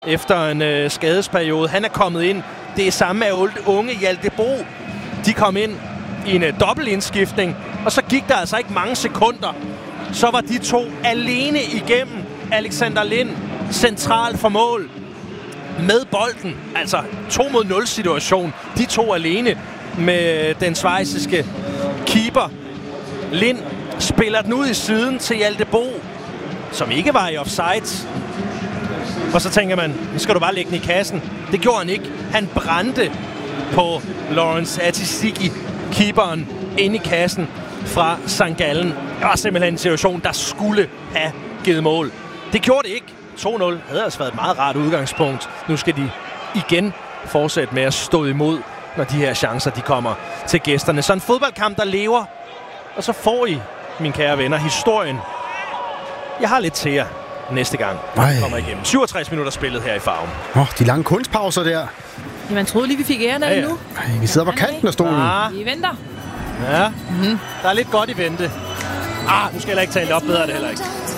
efter en skadesperiode. Han er kommet ind. Det er samme af unge Hjalte Bo. De kom ind i en dobbeltindskiftning, og så gik der altså ikke mange sekunder. Så var de to alene igennem. Alexander Lind central for mål med bolden. Altså 2-0 situation. De to alene med den schweiziske keeper. Lind spiller den ud i siden til Hjalte Bo, som ikke var i offside. Og så tænker man, nu skal du bare lægge den i kassen. Det gjorde han ikke. Han brændte på Lawrence Atisiki, keeperen, inde i kassen fra St. Gallen. Det var simpelthen en situation, der skulle have givet mål. Det gjorde det ikke. 2-0 havde altså været et meget rart udgangspunkt. Nu skal de igen fortsætte med at stå imod, når de her chancer de kommer til gæsterne. Så en fodboldkamp, der lever. Og så får I, mine kære venner, historien. Jeg har lidt til jer næste gang. Kommer igennem. 67 minutter spillet her i Farven. De lange kunstpauser der. Ja, man troede lige, vi fik æren af det nu. Vi sidder på kanten af stolen. Vi venter. Ja, der er lidt godt i vente. Nu skal jeg ikke tale det op bedre, det heller ikke.